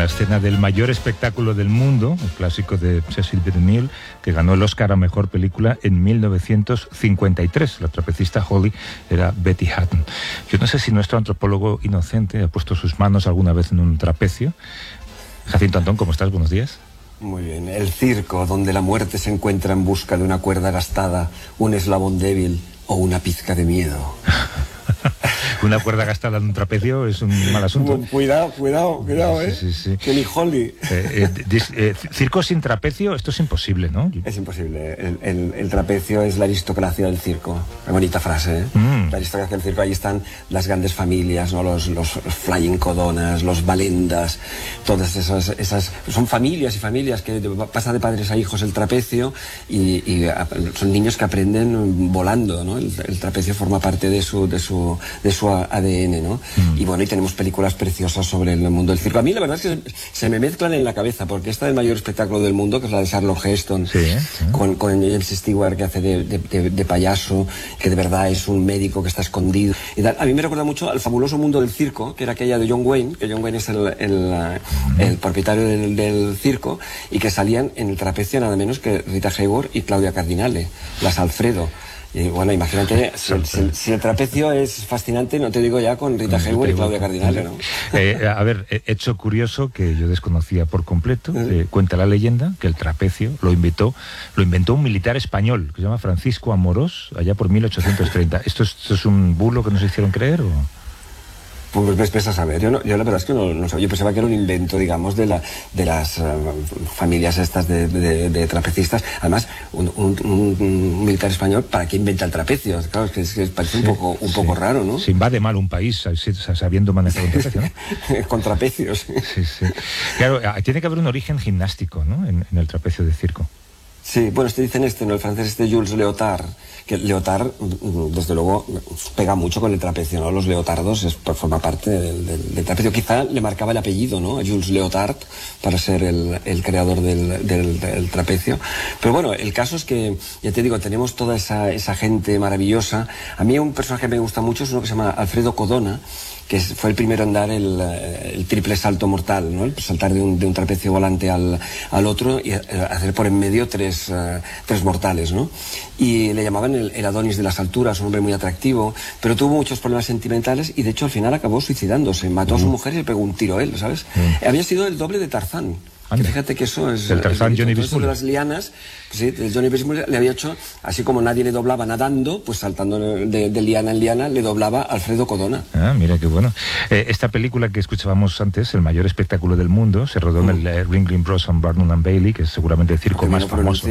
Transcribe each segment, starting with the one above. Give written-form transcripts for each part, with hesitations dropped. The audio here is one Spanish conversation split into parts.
la escena del mayor espectáculo del mundo, el clásico de Cecil B. DeMille, que ganó el Oscar a Mejor Película en 1953. La trapecista Holly era Betty Hutton. Yo no sé si nuestro antropólogo inocente ha puesto sus manos alguna vez en un trapecio. Jacinto Antón, ¿cómo estás? Buenos días. Muy bien. El circo, donde la muerte se encuentra en busca de una cuerda gastada, un eslabón débil o una pizca de miedo. Una cuerda gastada en un trapecio es un mal asunto. Cuidado, Sí. Kelly Holly. Circo sin trapecio, esto es imposible, ¿no? Es imposible. El trapecio es la aristocracia del circo. Qué bonita frase, ¿eh? La aristocracia del circo. Ahí están las grandes familias, ¿no? Los Flying Codonas, los Valendas, todas esas... Son familias y familias que pasan de padres a hijos el trapecio y son niños que aprenden volando, ¿no? El trapecio forma parte de su ADN, ¿no? Y bueno, y tenemos películas preciosas sobre el mundo del circo. A mí la verdad es que se me mezclan en la cabeza, porque esta del mayor espectáculo del mundo, que es la de Charlton Heston, con James Stewart, que hace de payaso, que de verdad es un médico que está escondido y tal. A mí me recuerda mucho al fabuloso mundo del circo, que era aquella de John Wayne, que John Wayne es el propietario del circo, y que salían en el trapecio nada menos que Rita Hayworth y Claudia Cardinale, las Alfredo. Y bueno, imagínate, si el trapecio es fascinante, no te digo ya con Rita Hayworth y Claudia Cardinale, ¿no? A ver, hecho curioso que yo desconocía por completo, cuenta la leyenda que el trapecio lo inventó un militar español que se llama Francisco Amorós, allá por 1830. ¿Esto es un bulo que nos hicieron creer o...? Pues ves a saber, yo la verdad es que no sé, yo pensaba que era un invento, digamos, de las familias estas de trapecistas. Además, un militar español, ¿para qué inventa el trapecio? Claro, es que parece un poco raro, ¿no? Se invade mal un país sabiendo manejar un trapecio, ¿no? Con trapecios. Sí. Claro, tiene que haber un origen gimnástico, ¿no? En el trapecio de circo. Sí, bueno, dicen ¿no? El francés Jules Léotard, que Léotard, desde luego, pega mucho con el trapecio, ¿no? Los leotardos forma parte del trapecio. Quizá le marcaba el apellido, ¿no? A Jules Léotard, para ser el creador del trapecio. Pero bueno, el caso es que, ya te digo, tenemos toda esa gente maravillosa. A mí un personaje que me gusta mucho es uno que se llama Alfredo Codona, que fue el primero en dar el triple salto mortal, ¿no? El saltar de un trapecio volante al otro y hacer por en medio tres mortales, ¿no? Y le llamaban el Adonis de las alturas, un hombre muy atractivo, pero tuvo muchos problemas sentimentales y de hecho al final acabó suicidándose. Mató a su mujer y le pegó un tiro a él, ¿sabes? Había sido el doble de Tarzán. Que fíjate que eso es... El Tarzán Johnny Weissmuller. De las lianas, sí, el Johnny Weissmuller le había hecho, así como nadie le doblaba nadando, pues saltando de liana en liana, le doblaba Alfredo Codona. Ah, mira qué bueno. Esta película que escuchábamos antes, el mayor espectáculo del mundo, se rodó en el Ringling Bros. Barnum and Bailey, que es seguramente el circo más famoso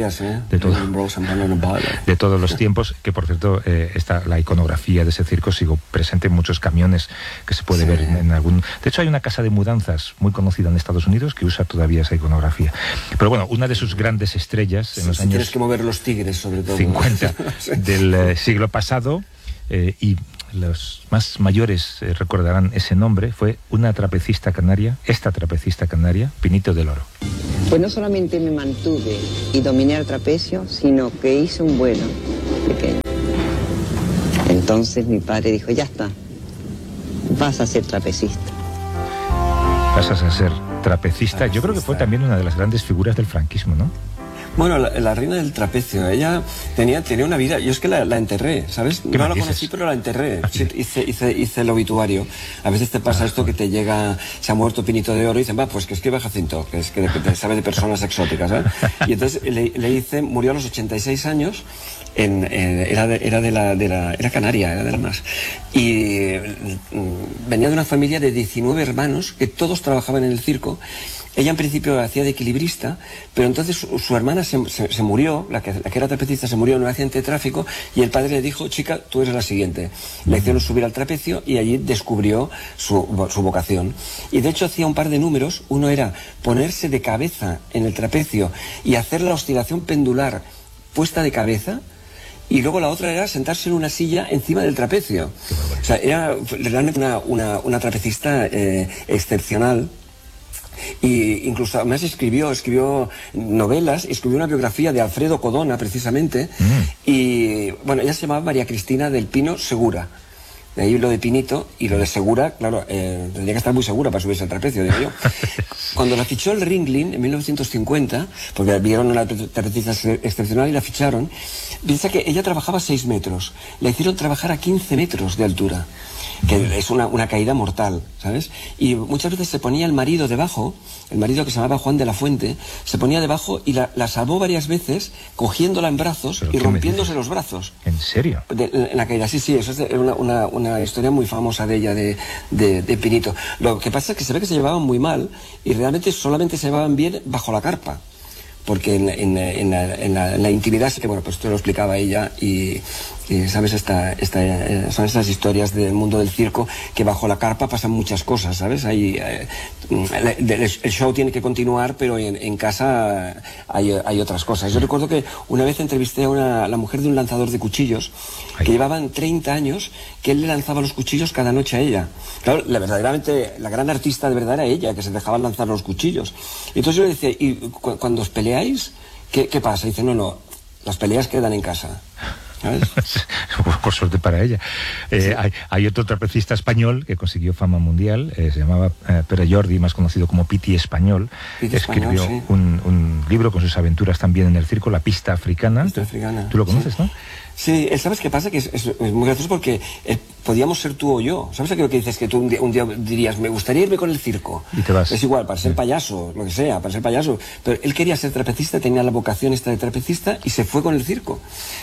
de todos los tiempos, que por cierto, la iconografía de ese circo sigo presente en muchos camiones que se puede ver en algún... De hecho, hay una casa de mudanzas muy conocida en Estados Unidos que usa todavía esa iconografía. Pero bueno, una de sus grandes estrellas en los años... Tienes que mover los tigres, sobre todo. 50 del siglo pasado, y los más mayores recordarán ese nombre, fue una trapecista canaria, Pinito del Oro. Pues no solamente me mantuve y dominé el trapecio, sino que hice un vuelo pequeño. Entonces mi padre dijo, ya está, vas a ser trapecista. Pasas a ser trapecista. Yo creo que fue también una de las grandes figuras del franquismo, ¿no? Bueno, la reina del trapecio, ella tenía una vida, yo es que la enterré, ¿sabes? No la conocí, pero la enterré. Sí, hice el obituario. A veces te pasa esto que te llega, se ha muerto Pinito de Oro y dicen, pues que escriba Jacinto, que es que sabe de personas exóticas, ¿sabes? Y entonces le hice, murió a los 86 años, era canaria, era de la más. Y venía de una familia de 19 hermanos que todos trabajaban en el circo. Ella en principio hacía de equilibrista, pero entonces su hermana se murió, la que era trapecista se murió en un accidente de tráfico, y el padre le dijo, chica, tú eres la siguiente. Le hicieron subir al trapecio y allí descubrió su vocación. Y de hecho hacía un par de números. Uno era ponerse de cabeza en el trapecio y hacer la oscilación pendular puesta de cabeza, y luego la otra era sentarse en una silla encima del trapecio. O sea, era realmente una trapecista excepcional. Y incluso además escribió novelas, escribió una biografía de Alfredo Codona precisamente, y bueno, ella se llamaba María Cristina del Pino Segura. De ahí lo de Pinito, y lo de segura, claro, tendría que estar muy segura para subirse al trapecio, digo yo. Cuando la fichó el Ringling en 1950, porque vieron una trapecista excepcional y la ficharon, piensa que ella trabajaba 6 metros, la hicieron trabajar a 15 metros de altura, que es una caída mortal, ¿sabes? Y muchas veces se ponía el marido debajo, el marido que se llamaba Juan de la Fuente, se ponía debajo y la salvó varias veces cogiéndola en brazos y rompiéndose los brazos. ¿En serio? En la caída, sí, eso es una historia muy famosa de ella, de Pinito. Lo que pasa es que se ve que se llevaban muy mal y realmente solamente se llevaban bien bajo la carpa. Porque en la intimidad, que bueno, pues esto lo explicaba ella y sabes, son estas historias del mundo del circo, que bajo la carpa pasan muchas cosas, ¿sabes? El show tiene que continuar, pero en casa hay otras cosas. Yo recuerdo que una vez entrevisté a la mujer de un lanzador de cuchillos, que llevaban 30 años, que él le lanzaba los cuchillos cada noche a ella. Claro, la gran artista de verdad era ella, que se dejaba lanzar los cuchillos. Y entonces yo le decía, ¿y cuando os peleáis, qué pasa? Y dice, no, las peleas quedan en casa. ¿Sabes? Por suerte para ella. Sí. Hay otro trapecista español que consiguió fama mundial, se llamaba Pere Jordi, más conocido como Piti Español. Escribió sí. un libro con sus aventuras también en el circo, La Pista Africana. ¿Tú lo conoces, sí? ¿no? Sí, ¿sabes qué pasa? Que es muy gracioso porque podíamos ser tú o yo. ¿Sabes aquello que dices que tú un día dirías, me gustaría irme con el circo? Y te vas. Es igual, para ser payaso, lo que sea, para ser payaso. Pero él quería ser trapecista, tenía la vocación esta de trapecista y se fue con el circo.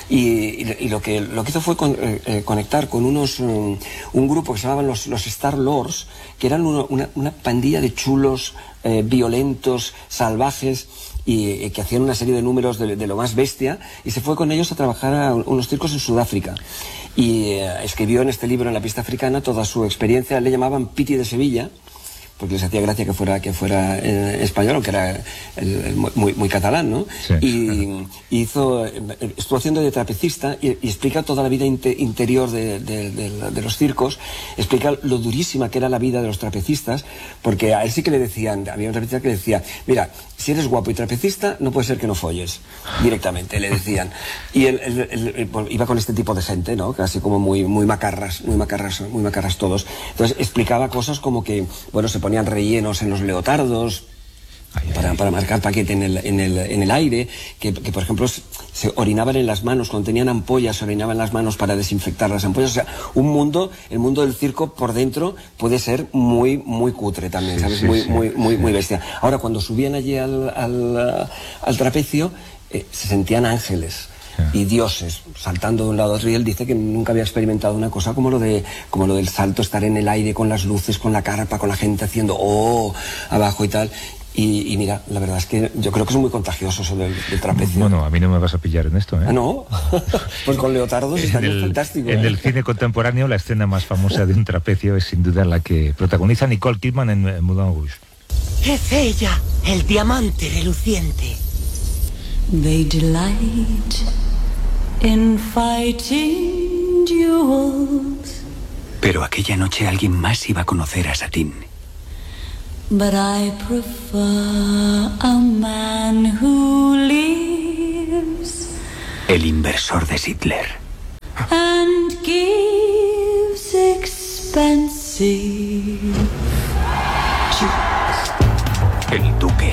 Y lo que hizo fue conectar con un grupo que se llamaban los Star Lords, que eran una pandilla de chulos, violentos, salvajes, y que hacían una serie de números de lo más bestia, y se fue con ellos a trabajar a unos circos en Sudáfrica. Y escribió en este libro, en La Pista Africana, toda su experiencia. Le llamaban Piti de Sevilla, porque les hacía gracia que fuera español, aunque era muy catalán, ¿no? Sí, y estuvo haciendo de trapecista y explica toda la vida interior de los circos, explica lo durísima que era la vida de los trapecistas, porque a él sí que le decían, había un trapecista que le decía, mira, si eres guapo y trapecista, no puede ser que no folles, directamente, le decían. Y él iba con este tipo de gente, ¿no? Casi como muy macarras todos. Entonces explicaba cosas como que, bueno, se ponían rellenos en los leotardos para marcar paquete en el aire, que por ejemplo se orinaban en las manos, cuando tenían ampollas se orinaban en las manos para desinfectar las ampollas. O sea, el mundo del circo por dentro puede ser muy cutre también, ¿sabes? Muy bestia. Ahora, cuando subían allí al trapecio, se sentían ángeles y dioses saltando de un lado a otro, y él dice que nunca había experimentado una cosa como lo del salto, estar en el aire con las luces, con la carpa, con la gente haciendo abajo y tal. Y mira, la verdad es que yo creo que es muy contagioso eso del trapecio. Bueno, a mí no me vas a pillar en esto, ¿eh? ¿Ah, no? Pues con leotardos estaría fantástico. En el cine contemporáneo, la escena más famosa de un trapecio es sin duda la que protagoniza Nicole Kidman en Moulin Rouge. Es ella, el diamante reluciente. They delight in fighting duels. Pero aquella noche alguien más iba a conocer a Satine. But I prefer a man who lives El inversor de Sidler. and gives expensive jewels. El Duque.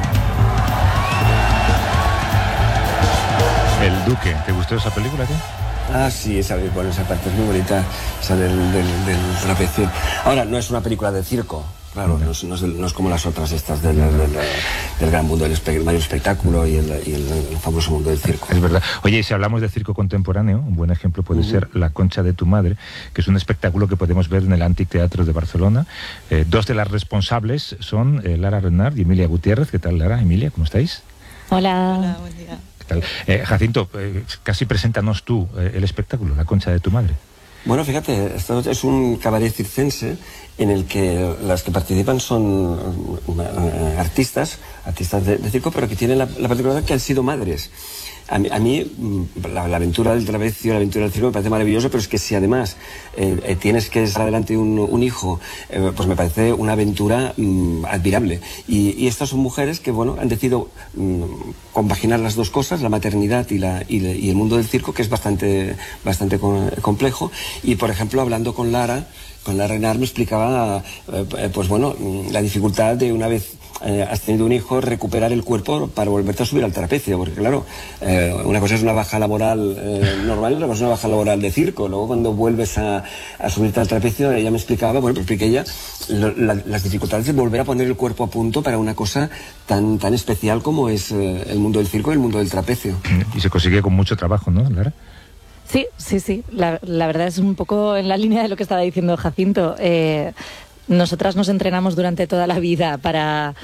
El Duque. ¿Te gustó esa película, tío? Ah, sí, esa parte es muy bonita, esa del trapecio. Ahora, no es una película de circo, claro, no es como las otras estas del gran mundo del mayor espectáculo y el famoso mundo del circo. Es verdad. Oye, y si hablamos de circo contemporáneo, un buen ejemplo puede ser La Concha de tu Madre, que es un espectáculo que podemos ver en el Antic Teatro de Barcelona. Dos de las responsables son Lara Renard y Emilia Gutiérrez. ¿Qué tal, Lara? Emilia, ¿cómo estáis? Hola. Hola, buen día. ¿Qué tal? Jacinto, casi preséntanos tú el espectáculo, La Concha de tu Madre. Bueno, fíjate, esto es un cabaret circense en el que las que participan son artistas de circo, pero que tienen la particularidad que han sido madres. a mí la aventura del trapecio, la aventura del circo me parece maravilloso, pero es que si además tienes que sacar adelante un hijo, pues me parece una aventura admirable. Y estas son mujeres que, bueno, han decidido compaginar las dos cosas, la maternidad y el mundo del circo, que es bastante complejo. Y, por ejemplo, hablando con Lara Renar, me explicaba, pues bueno, la dificultad de, una vez has tenido un hijo, recuperar el cuerpo para volverte a subir al trapecio, porque claro, una cosa es una baja laboral normal y otra cosa es una baja laboral de circo. Luego cuando vuelves a subirte al trapecio, ella me explicaba, bueno, pues expliqué ella las dificultades de volver a poner el cuerpo a punto para una cosa tan especial como es el mundo del circo y el mundo del trapecio. Y se consigue con mucho trabajo, ¿no, Lara? Sí. La verdad es un poco en la línea de lo que estaba diciendo Jacinto. Nosotras nos entrenamos durante toda la vida para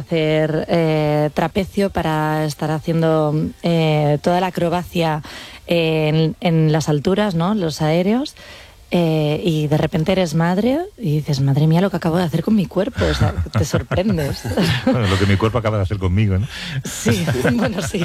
hacer trapecio, para estar haciendo toda la acrobacia en las alturas, ¿no? Los aéreos. Y de repente eres madre y dices, madre mía, lo que acabo de hacer con mi cuerpo, o sea, te sorprendes. Bueno, lo que mi cuerpo acaba de hacer conmigo, ¿no? Sí, bueno, sí.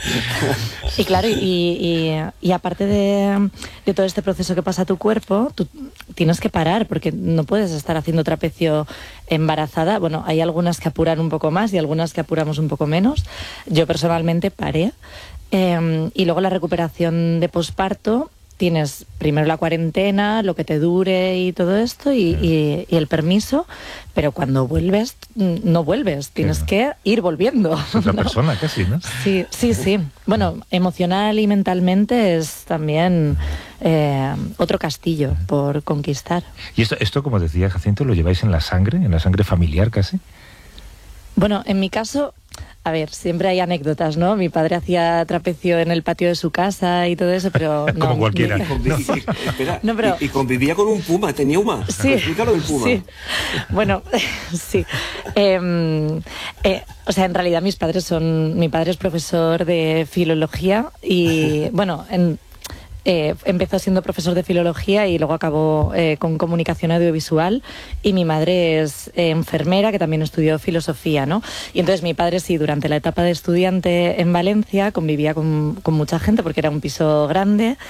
Y claro, y aparte de todo este proceso que pasa a tu cuerpo, tú tienes que parar, porque no puedes estar haciendo trapecio embarazada. Bueno, hay algunas que apuran un poco más y algunas que apuramos un poco menos. Yo personalmente paré. Y luego la recuperación de posparto. Tienes primero la cuarentena, lo que te dure y todo esto, y el permiso, pero cuando vuelves, no vuelves, tienes que ir volviendo. Es otra persona casi, ¿no? Sí. Bueno, emocional y mentalmente es también otro castillo por conquistar. Y esto, como decía Jacinto, ¿lo lleváis en la sangre familiar casi? Bueno, en mi caso... A ver, siempre hay anécdotas, ¿no? Mi padre hacía trapecio en el patio de su casa y todo eso, pero no. Como cualquiera. Y convivía con un puma, tenía uma. Sí. Explícalo del puma. Sí. Bueno, sí. O sea, en realidad mi padre es profesor de filología y, bueno, empezó siendo profesor de filología y luego acabó con comunicación audiovisual, y mi madre es enfermera, que también estudió filosofía, ¿no? Y entonces mi padre sí, durante la etapa de estudiante en Valencia convivía con mucha gente porque era un piso grande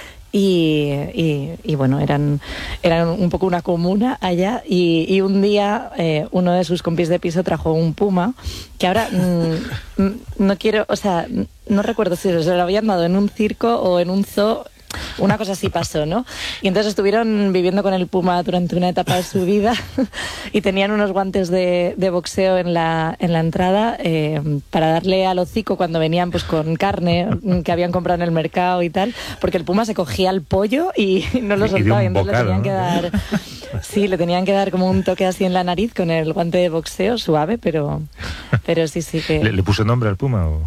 y bueno, eran un poco una comuna allá, y un día uno de sus compis de piso trajo un puma que ahora no quiero, o sea, no recuerdo si se lo habían dado en un circo o en un zoo. Una cosa así pasó, ¿no? Y entonces estuvieron viviendo con el puma durante una etapa de su vida y tenían unos guantes de boxeo en la entrada para darle al hocico cuando venían pues con carne que habían comprado en el mercado y tal, porque el puma se cogía el pollo y no lo soltaba, y entonces le tenían que dar... Sí, le tenían que dar como un toque así en la nariz con el guante de boxeo, suave, pero sí que... ¿Le puso nombre al puma o...?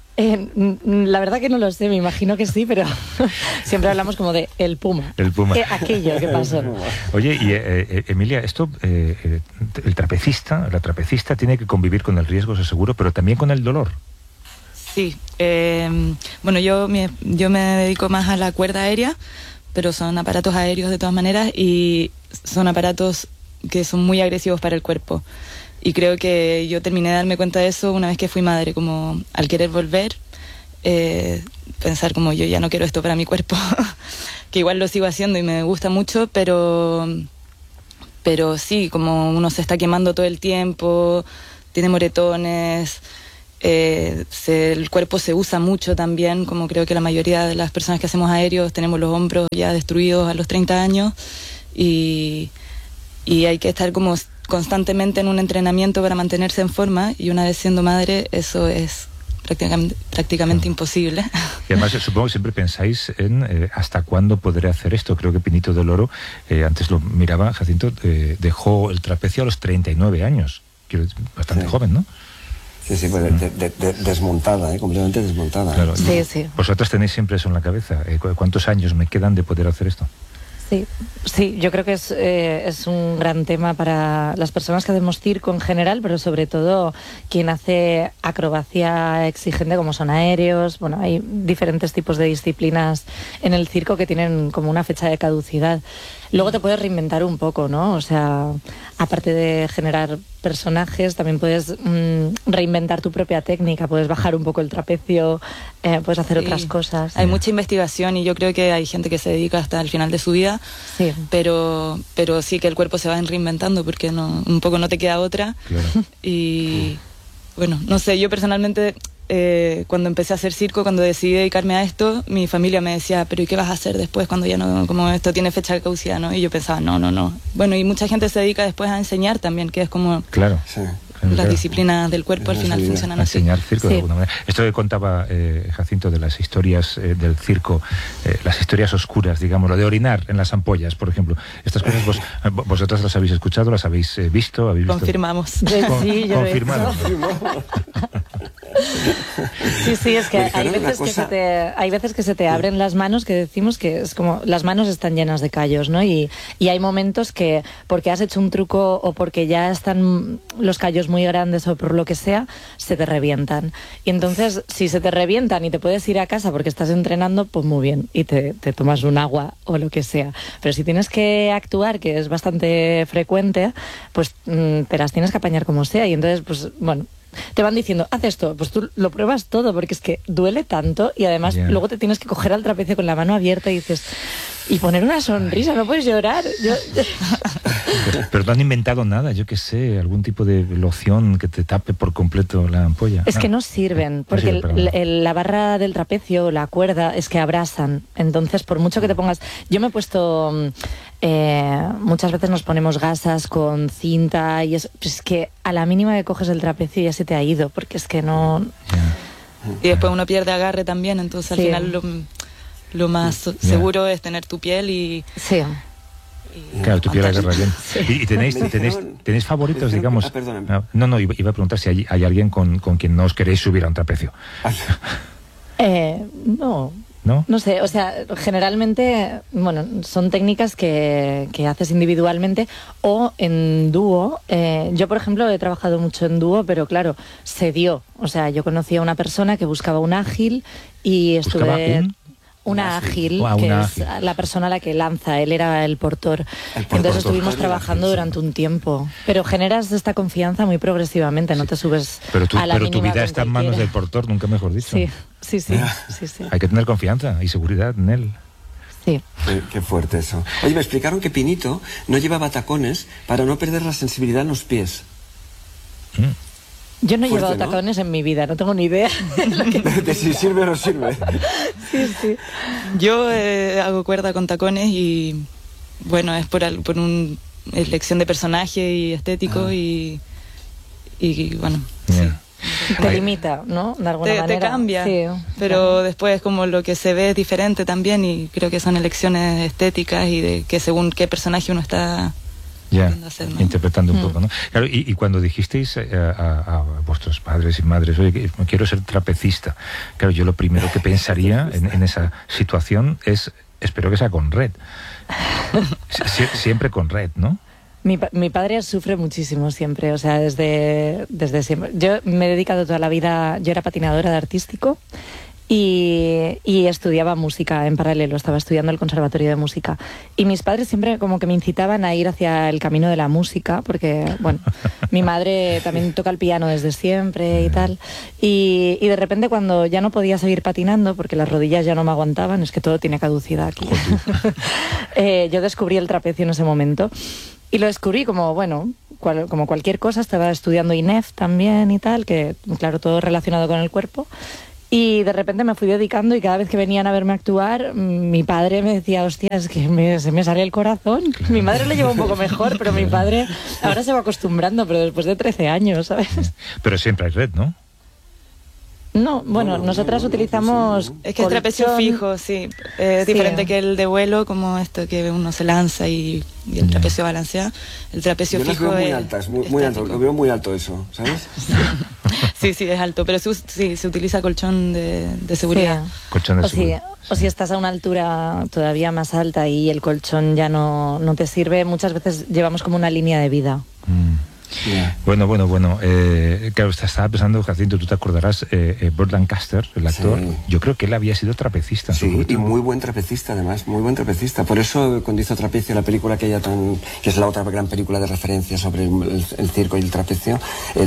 La verdad que no lo sé, me imagino que sí, pero siempre hablamos como de el puma. El puma. Aquello que pasó. Oye, y Emilia, esto, la trapecista tiene que convivir con el riesgo, eso seguro, pero también con el dolor. Sí, bueno, yo me dedico más a la cuerda aérea, pero son aparatos aéreos de todas maneras y son aparatos que son muy agresivos para el cuerpo. Y creo que yo terminé de darme cuenta de eso una vez que fui madre, como al querer volver, pensar como yo ya no quiero esto para mi cuerpo, que igual lo sigo haciendo y me gusta mucho, pero sí, como uno se está quemando todo el tiempo, tiene moretones, el cuerpo se usa mucho también, como creo que la mayoría de las personas que hacemos aéreos tenemos los hombros ya destruidos a los 30 años y hay que estar como constantemente en un entrenamiento para mantenerse en forma, y una vez siendo madre eso es prácticamente imposible. Y además supongo que siempre pensáis en hasta cuándo podré hacer esto. Creo que Pinito del Oro, antes lo miraba, Jacinto, dejó el trapecio a los 39 años, bastante joven, ¿no? Sí, pues desmontada, completamente desmontada. Claro. Sí. Vosotros tenéis siempre eso en la cabeza. ¿Cuántos años me quedan de poder hacer esto? Sí, yo creo que es un gran tema para las personas que hacemos circo en general, pero sobre todo quien hace acrobacia exigente como son aéreos. Bueno, hay diferentes tipos de disciplinas en el circo que tienen como una fecha de caducidad. Luego te puedes reinventar un poco, ¿no? O sea, aparte de generar personajes, también puedes reinventar tu propia técnica, puedes bajar un poco el trapecio, puedes hacer otras cosas. Hay mucha investigación y yo creo que hay gente que se dedica hasta el final de su vida, sí. pero sí que el cuerpo se va reinventando porque un poco no te queda otra. Claro. Y bueno, no sé, yo personalmente... cuando empecé a hacer circo, cuando decidí dedicarme a esto, mi familia me decía, pero ¿y qué vas a hacer después cuando ya no, como esto tiene fecha de caducidad, ¿no? Y yo pensaba, no. Bueno, y mucha gente se dedica después a enseñar también, que es como... Claro. Sí. Las disciplinas del cuerpo al final funcionan así. Enseñar circo de alguna manera. Esto que contaba Jacinto de las historias del circo, las historias oscuras, digamos, lo de orinar en las ampollas, por ejemplo. Estas cosas vosotras las habéis escuchado, las habéis visto. Confirmamos. Sí, yo confirmado. Sí, es que hay veces que se te abren las manos, que decimos que es como las manos están llenas de callos, ¿no? Y hay momentos que porque has hecho un truco o porque ya están los callos muy grandes o por lo que sea, se te revientan. Y entonces, si se te revientan y te puedes ir a casa porque estás entrenando, pues muy bien, y te tomas un agua o lo que sea. Pero si tienes que actuar, que es bastante frecuente, pues te las tienes que apañar como sea. Y entonces, pues bueno, te van diciendo, haz esto, pues tú lo pruebas todo porque es que duele tanto y además luego te tienes que coger al trapecio con la mano abierta y dices, y poner una sonrisa, no puedes llorar. Pero no han inventado nada, yo qué sé, algún tipo de loción que te tape por completo la ampolla. Es que no sirven, porque la barra del trapecio, la cuerda, es que abrasan. Entonces, por mucho que te pongas... Yo me he puesto... muchas veces nos ponemos gasas con cinta y es que a la mínima que coges el trapecio ya se te ha ido, porque es que no... Y después uno pierde agarre también, entonces al final lo más seguro es tener tu piel y... Sí. Claro, tu piel agarra bien. Sí. ¿Y tenéis favoritos, digamos? No, iba a preguntar si hay alguien con quien no os queréis subir a un trapecio. No. No sé, o sea, generalmente, bueno, son técnicas que haces individualmente o en dúo. Yo, por ejemplo, he trabajado mucho en dúo, pero claro, se dio. O sea, yo conocí a una persona que buscaba un ágil y estuve... Una ágil, es la persona a la que lanza, él era el portor. Entonces estuvimos trabajando durante un tiempo. Pero generas esta confianza muy progresivamente, no te subes a la mínima. Pero tu vida está en manos del portor, nunca mejor dicho. Sí. Hay que tener confianza y seguridad en él. Sí. Qué fuerte eso. Oye, me explicaron que Pinito no llevaba tacones para no perder la sensibilidad en los pies. Yo no he llevado tacones en mi vida, no tengo ni idea. De si sirve o no sirve. Sí. Yo hago cuerda con tacones y bueno, es por una elección de personaje y estético y bueno, Te limita, ¿no? De alguna manera. Te cambia, pero después como lo que se ve es diferente también y creo que son elecciones estéticas y de que según qué personaje uno está... interpretando un poco, ¿no? Claro, y cuando dijisteis a vuestros padres y madres, oye, quiero ser trapecista, claro, yo lo primero que pensaría en esa situación es, espero que sea con red. Siempre con red, ¿no? Mi padre sufre muchísimo siempre, o sea, desde siempre. Yo me he dedicado toda la vida, yo era patinadora de artístico y estudiaba música en paralelo, estaba estudiando el conservatorio de música. Y mis padres siempre como que me incitaban a ir hacia el camino de la música, porque, bueno, mi madre también toca el piano desde siempre y tal. Y de repente cuando ya no podía seguir patinando, porque las rodillas ya no me aguantaban, es que todo tiene caducidad aquí. Yo descubrí el trapecio en ese momento. Y lo descubrí como, bueno, como cualquier cosa, estaba estudiando INEF también y tal, que claro, todo relacionado con el cuerpo. Y de repente me fui dedicando y cada vez que venían a verme actuar, mi padre me decía, hostia, es que se me sale el corazón. Mi madre lo lleva un poco mejor, pero mi padre ahora se va acostumbrando, pero después de 13 años, ¿sabes? Pero siempre hay red, ¿no? No, bueno, nosotras utilizamos... Es que el trapecio fijo, sí. Es diferente que el de vuelo, como esto que uno se lanza y el trapecio balancea. El trapecio fijo las veo muy altas, muy alto, lo veo muy alto eso, ¿sabes? Sí, es alto, pero sí, se utiliza colchón de seguridad. Sí. Colchón de seguridad. O si estás a una altura todavía más alta y el colchón ya no te sirve, muchas veces llevamos como una línea de vida. Yeah. Bueno. Claro, estaba pensando, Jacinto, tú te acordarás, Burt Lancaster, el actor, sí. Yo creo que él había sido trapecista. Sí, y muy buen trapecista, además, muy buen trapecista. Por eso, cuando hizo Trapecio, la película que es la otra gran película de referencia sobre el circo y el trapecio,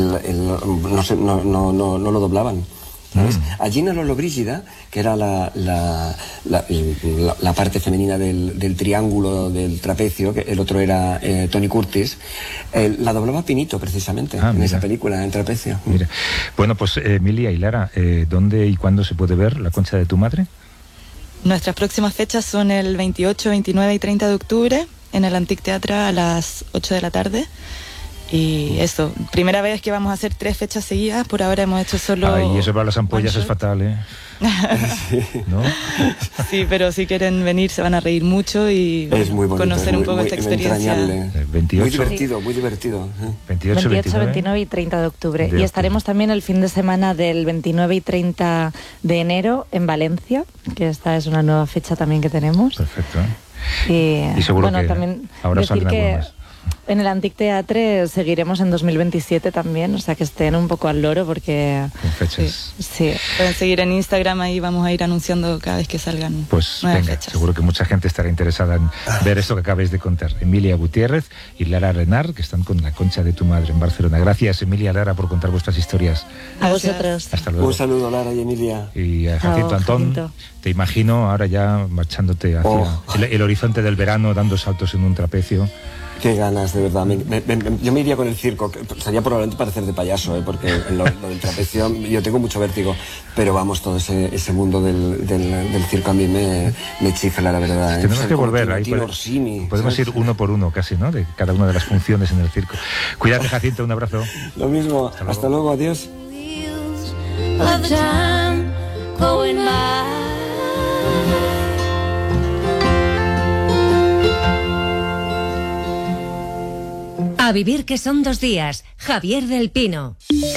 no lo doblaban. ¿Sabes? A Gina Lollobrigida, que era la parte femenina del triángulo del trapecio, que el otro era Tony Curtis, la doblaba Pinito, precisamente, en esa película, en Trapecio. Mira. Bueno, pues Emilia y Lara, ¿dónde y cuándo se puede ver La concha de tu madre? Nuestras próximas fechas son el 28, 29 y 30 de octubre en el Antic Teatre a las 8 de la tarde. Y eso, primera vez que vamos a hacer 3 fechas seguidas, por ahora hemos hecho solo... Ay, eso para las ampollas es fatal, ¿eh? ¿No? Sí, pero si quieren venir se van a reír mucho y es muy bonito, conocer un poco esta experiencia. 28, muy divertido. 28, 29 y 30 de octubre. Y estaremos también el fin de semana del 29 y 30 de enero en Valencia, que esta es una nueva fecha también que tenemos. Perfecto. Y seguro que también ahora decir salen que algunas. en el Antic Teatre seguiremos en 2027 también, o sea que estén un poco al loro porque... Con fechas. Sí. Pueden seguir en Instagram, ahí vamos a ir anunciando cada vez que salgan pues nuevas venga, fechas. Seguro que mucha gente estará interesada en ver esto que acabáis de contar. Emilia Gutiérrez y Lara Renard, que están con La concha de tu madre en Barcelona. Gracias, Emilia, Lara, por contar vuestras historias. A vosotros. Hasta luego. Un saludo, Lara y Emilia. Y a Jacinto Antón, te imagino ahora ya marchándote hacia el horizonte del verano, dando saltos en un trapecio. Qué ganas, de verdad. Yo me iría con el circo, sería probablemente parecer de payaso, porque lo del trapecio, yo tengo mucho vértigo, pero vamos, todo ese mundo del circo a mí me chifla, la verdad. Tenemos que volver ahí. Podemos ir uno por uno casi, ¿no? De cada una de las funciones en el circo. Cuídate, Jacinto, un abrazo. Lo mismo, hasta luego, adiós. A vivir que son 2 días. Javier del Pino.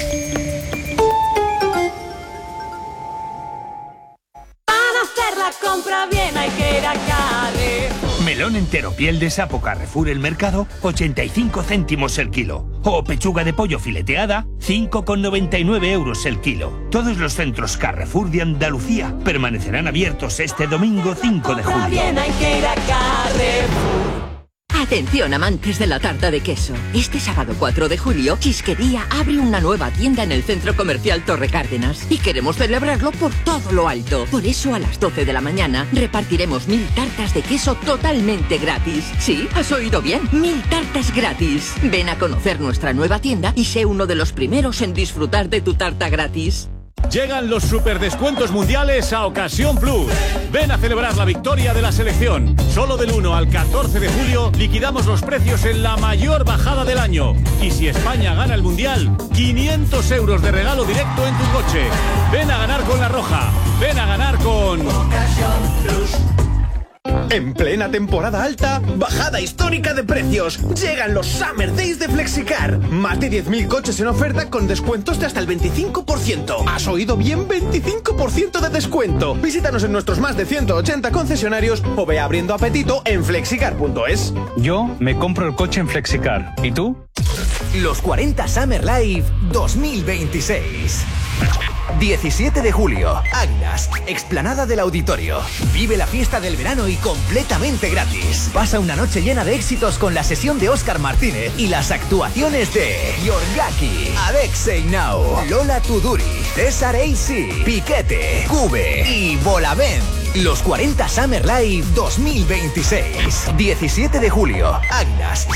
Para hacer la compra bien hay que ir a Carrefour. Melón entero piel de sapo Carrefour El Mercado, 85 céntimos el kilo. O pechuga de pollo fileteada, 5,99 euros el kilo. Todos los centros Carrefour de Andalucía permanecerán abiertos este domingo 5 de julio. Bien hay que ir a Carrefour. Atención, amantes de la tarta de queso. Este sábado 4 de julio, Chisquería abre una nueva tienda en el Centro Comercial Torre Cárdenas. Y queremos celebrarlo por todo lo alto. Por eso, a las 12 de la mañana, repartiremos 1000 tartas de queso totalmente gratis. Sí, has oído bien, 1000 tartas gratis. Ven a conocer nuestra nueva tienda y sé uno de los primeros en disfrutar de tu tarta gratis. Llegan los superdescuentos mundiales a Ocasión Plus. Ven a celebrar la victoria de la selección. Solo del 1 al 14 de julio liquidamos los precios en la mayor bajada del año. Y si España gana el Mundial, 500 euros de regalo directo en tu coche. Ven a ganar con La Roja. Ven a ganar con Ocasión Plus. En plena temporada alta, bajada histórica de precios. Llegan los Summer Days de Flexicar. Más de 10.000 coches en oferta con descuentos de hasta el 25%. ¿Has oído bien? 25% de descuento. Visítanos en nuestros más de 180 concesionarios o ve abriendo apetito en flexicar.es. Yo me compro el coche en Flexicar. ¿Y tú? Los 40 Summer Live 2026. 17 de julio, Águilas, explanada del Auditorio. Vive la fiesta del verano y completamente gratis. Pasa una noche llena de éxitos con la sesión de Óscar Martínez y las actuaciones de Yorgaki, Alexei Now, Lola Tuduri, César AC, Piquete, Cube y Bolavent. Los 40 Summer Live 2026. 17 de julio, Águilas.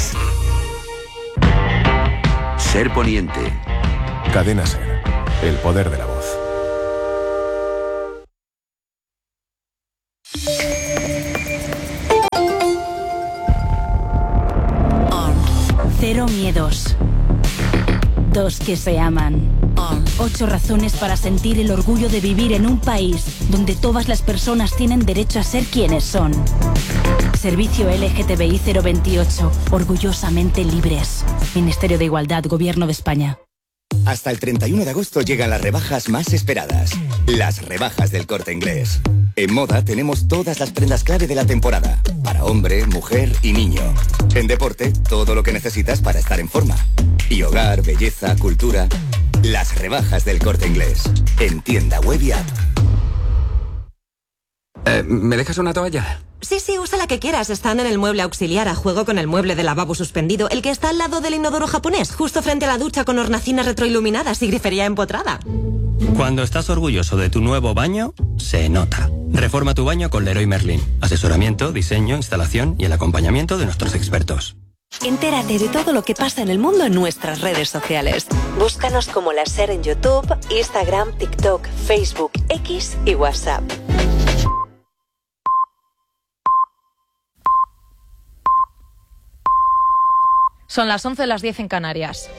Ser Poniente. Cadena Ser. El poder de la voz. Cero miedos. 2 que se aman. 8 razones para sentir el orgullo de vivir en un país donde todas las personas tienen derecho a ser quienes son. Servicio LGTBI 028. Orgullosamente libres. Ministerio de Igualdad, Gobierno de España. Hasta el 31 de agosto llegan las rebajas más esperadas. Las rebajas del Corte Inglés. En moda tenemos todas las prendas clave de la temporada. Para hombre, mujer y niño. En deporte, todo lo que necesitas para estar en forma. Y hogar, belleza, cultura. Las rebajas del Corte Inglés. En tienda web y app. ¿Me dejas una toalla? Sí, usa la que quieras. Están en el mueble auxiliar a juego con el mueble de lavabo suspendido, el que está al lado del inodoro japonés, justo frente a la ducha con hornacinas retroiluminadas y grifería empotrada. Cuando estás orgulloso de tu nuevo baño, se nota. Reforma tu baño con Leroy Merlin. Asesoramiento, diseño, instalación y el acompañamiento de nuestros expertos. Entérate de todo lo que pasa en el mundo en nuestras redes sociales. Búscanos como La SER en YouTube, Instagram, TikTok, Facebook, X y WhatsApp. Son las 11, las 10 en Canarias.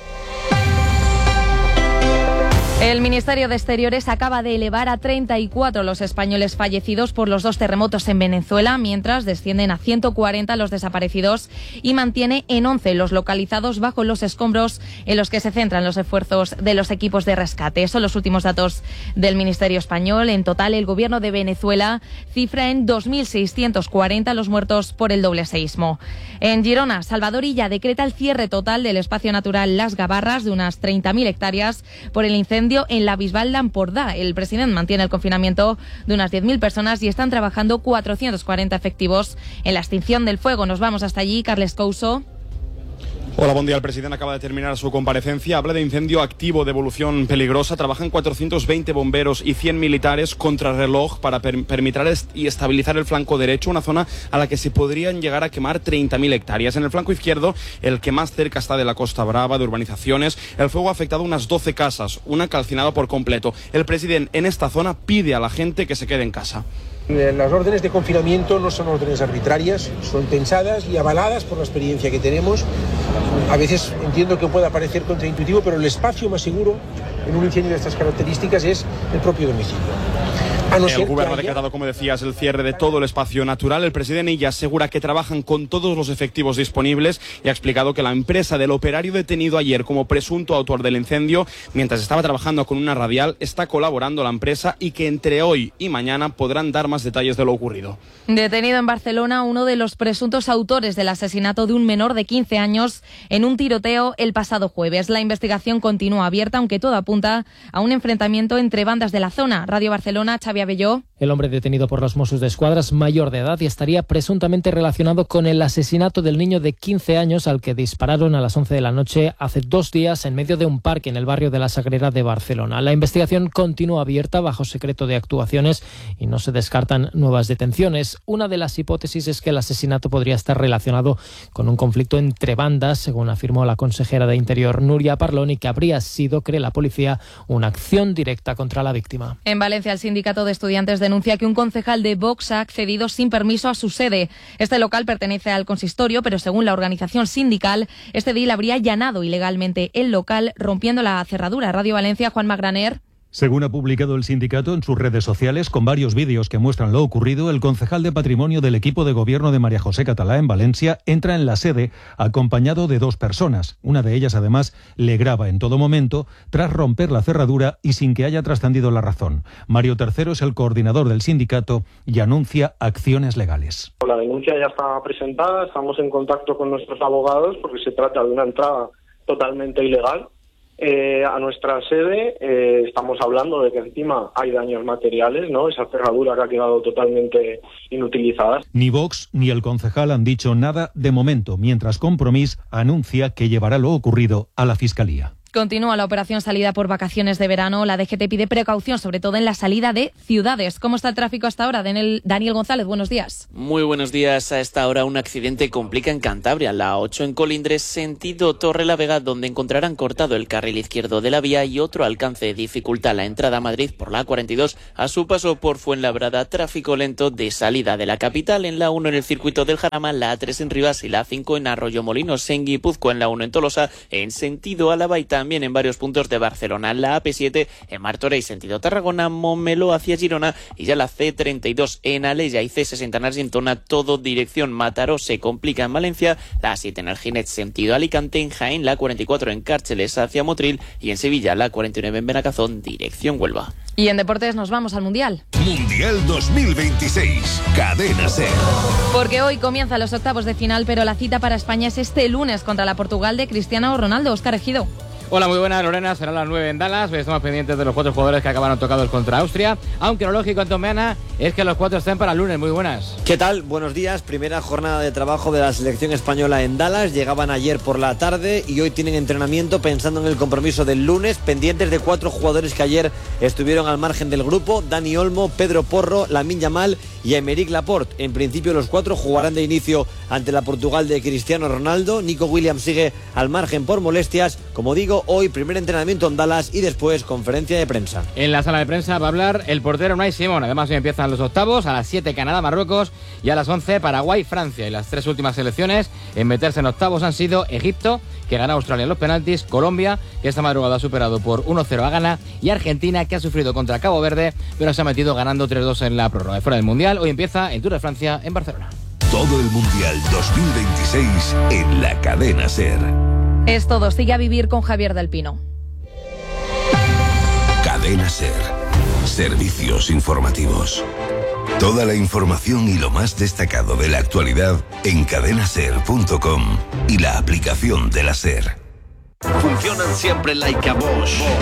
El Ministerio de Exteriores acaba de elevar a 34 los españoles fallecidos por los 2 terremotos en Venezuela, mientras descienden a 140 los desaparecidos y mantiene en 11 los localizados bajo los escombros, en los que se centran los esfuerzos de los equipos de rescate. Son los últimos datos del Ministerio español. En total, el gobierno de Venezuela cifra en 2.640 los muertos por el doble seísmo. En Girona, Salvador Illa decreta el cierre total del espacio natural Las Gabarras de unas 30.000 hectáreas por el incendio en la Bisbal d'Empordà. El presidente mantiene el confinamiento de unas 10.000 personas y están trabajando 440 efectivos en la extinción del fuego. Nos vamos hasta allí, Carles Couso. Hola, buen día. El presidente acaba de terminar su comparecencia. Habla de incendio activo de evolución peligrosa. Trabajan 420 bomberos y 100 militares contrarreloj para permitir y estabilizar el flanco derecho, una zona a la que se podrían llegar a quemar 30.000 hectáreas. En el flanco izquierdo, el que más cerca está de la Costa Brava, de urbanizaciones, el fuego ha afectado unas 12 casas, una calcinada por completo. El presidente en esta zona pide a la gente que se quede en casa. Las órdenes de confinamiento no son órdenes arbitrarias, son pensadas y avaladas por la experiencia que tenemos. A veces entiendo que pueda parecer contraintuitivo, pero el espacio más seguro en un incendio de estas características es el propio domicilio. El gobierno ha decretado, como decías, el cierre de todo el espacio natural. El presidente Illa asegura que trabajan con todos los efectivos disponibles y ha explicado que la empresa del operario detenido ayer como presunto autor del incendio, mientras estaba trabajando con una radial, está colaborando la empresa y que entre hoy y mañana podrán dar más detalles de lo ocurrido. Detenido en Barcelona uno de los presuntos autores del asesinato de un menor de 15 años en un tiroteo el pasado jueves. La investigación continúa abierta, aunque todo apunta a un enfrentamiento entre bandas de la zona. Radio Barcelona, Xavi Abelló. El hombre detenido por los Mossos d'Esquadra es mayor de edad y estaría presuntamente relacionado con el asesinato del niño de 15 años al que dispararon a las 11 de la noche hace 2 días en medio de un parque en el barrio de la Sagrera de Barcelona. La investigación continúa abierta bajo secreto de actuaciones y no se descartan nuevas detenciones. Una de las hipótesis es que el asesinato podría estar relacionado con un conflicto entre bandas, según afirmó la consejera de Interior Núria Parlon, y que habría sido, cree la policía, una acción directa contra la víctima. En Valencia, el sindicato de estudiantes denuncia que un concejal de Vox ha accedido sin permiso a su sede. Este local pertenece al consistorio, pero según la organización sindical, este edil habría allanado ilegalmente el local, rompiendo la cerradura. Radio Valencia, Juan Magraner. Según ha publicado el sindicato en sus redes sociales, con varios vídeos que muestran lo ocurrido, el concejal de Patrimonio del equipo de gobierno de María José Catalá en Valencia entra en la sede acompañado de 2 personas. Una de ellas, además, le graba en todo momento tras romper la cerradura y sin que haya trascendido la razón. Mario Tercero es el coordinador del sindicato y anuncia acciones legales. La denuncia ya está presentada, estamos en contacto con nuestros abogados porque se trata de una entrada totalmente ilegal. A nuestra sede estamos hablando de que encima hay daños materiales, ¿no? Esa cerradura que ha quedado totalmente inutilizada. Ni Vox ni el concejal han dicho nada de momento, mientras Compromís anuncia que llevará lo ocurrido a la Fiscalía. Continúa la operación salida por vacaciones de verano. La DGT pide precaución, sobre todo en la salida de ciudades. ¿Cómo está el tráfico hasta ahora? Daniel González, buenos días. Muy buenos días. A esta hora un accidente complica en Cantabria, la 8 en Colindres, sentido Torrelavega, donde encontrarán cortado el carril izquierdo de la vía y otro alcance dificulta la entrada a Madrid por la A42 a su paso por Fuenlabrada. Tráfico lento de salida de la capital en la 1 en el circuito del Jarama, la A3 en Rivas y la A5 en Arroyomolinos, en Guipúzcoa, en la 1 en Tolosa, en sentido Alavaita también en varios puntos de Barcelona. La AP7 en Martorell sentido Tarragona, Montmeló hacia Girona y ya la C32 en Alella y C60 en Argentona, todo dirección Mataró se complica en Valencia, la A7 en Alginet sentido Alicante, en Jaén la 44 en Cárceles hacia Motril y en Sevilla la 49 en Benacazón dirección Huelva. Y en deportes nos vamos al Mundial. Mundial 2026, Cadena SER. Porque hoy comienzan los octavos de final, pero la cita para España es este lunes contra la Portugal de Cristiano Ronaldo. Óscar Ejido. Hola, muy buenas, Lorena. Será a las 9 en Dallas. Estamos pendientes de los 4 jugadores que acabaron tocados contra Austria. Aunque lo lógico, Antomeana, es que los 4 estén para el lunes. Muy buenas. ¿Qué tal? Buenos días. Primera jornada de trabajo de la selección española en Dallas. Llegaban ayer por la tarde y hoy tienen entrenamiento pensando en el compromiso del lunes. Pendientes de 4 jugadores que ayer estuvieron al margen del grupo. Dani Olmo, Pedro Porro, Lamine Yamal y Aymeric Laporte. En principio los 4 jugarán de inicio ante la Portugal de Cristiano Ronaldo. Nico Williams sigue al margen por molestias. Como digo, hoy primer entrenamiento en Dallas y después conferencia de prensa. En la sala de prensa va a hablar el portero Unai Simón. Además hoy empiezan los octavos, a las 7 Canadá-Marruecos y a las 11 Paraguay-Francia. Y las 3 últimas selecciones en meterse en octavos han sido Egipto, que gana a Australia en los penaltis, Colombia, que esta madrugada ha superado por 1-0 a Ghana, y Argentina, que ha sufrido contra Cabo Verde, pero se ha metido ganando 3-2 en la prórroga. Fuera del Mundial, hoy empieza el Tour de Francia en Barcelona. Todo el Mundial 2026 en la Cadena SER. Es todo. Sigue a vivir con Javier del Pino. Cadena SER. Servicios informativos. Toda la información y lo más destacado de la actualidad en cadenaser.com y la aplicación de la SER. Funcionan siempre like a Bosch.